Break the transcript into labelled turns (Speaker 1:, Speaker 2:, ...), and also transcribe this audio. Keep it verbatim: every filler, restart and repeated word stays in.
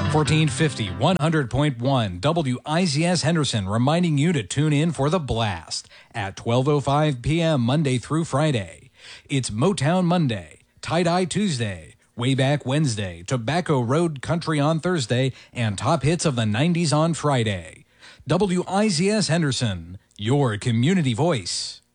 Speaker 1: fourteen fifty, one hundred point one W I Z S Henderson reminding you to tune in for The Blast at twelve oh five p.m. Monday through Friday. It's Motown Monday, Tie-Dye Tuesday, Way Back Wednesday, Tobacco Road Country on Thursday, and Top Hits of the nineties on Friday. W I Z S Henderson, your community voice.